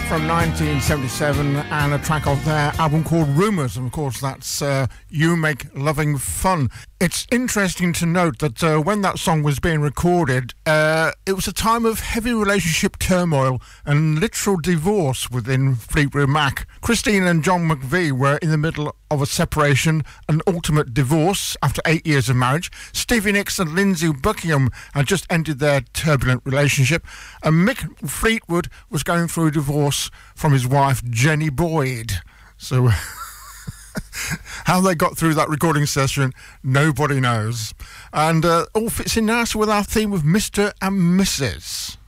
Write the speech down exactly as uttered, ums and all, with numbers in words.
from nineteen seventy-seven and a track off their album called Rumours, and of course that's uh, You Make Loving Fun. It's interesting to note that uh, when that song was being recorded, uh, it was a time of heavy relationship turmoil and literal divorce within Fleetwood Mac. Christine and John McVie were in the middle of a separation, an ultimate divorce after eight years of marriage. Stevie Nicks and Lindsey Buckingham had just ended their turbulent relationship, and Mick Fleetwood was going through a divorce from his wife Jenny Boyd. So how they got through that recording session, nobody knows. And uh, all fits in nicely with our theme of Mister and Missus